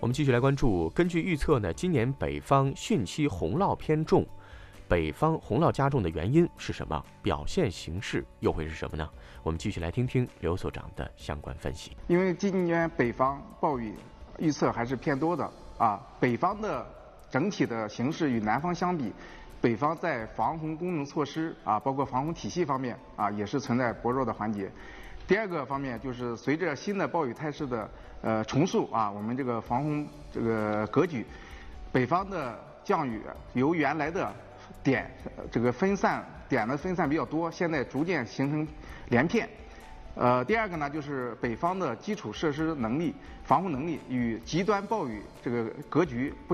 我们继续来关注，根据预测呢，今年北方汛期洪涝偏重，北方洪涝加重的原因是什么？表现形式又会是什么呢？我们继续来听听刘所长的相关分析。 因为今年北方暴雨预测还是偏多的北方的整体的形势与南方相比，北方在防洪功能措施包括防洪体系方面也是存在薄弱的环节。第二个方面就是随着新的暴雨态势的重塑我们这个防洪这个格局，北方的降雨由原来的点的分散比较多，现在逐渐形成连片。第二个呢，就是北方的基础设施能力、防洪能力与极端暴雨这个格局不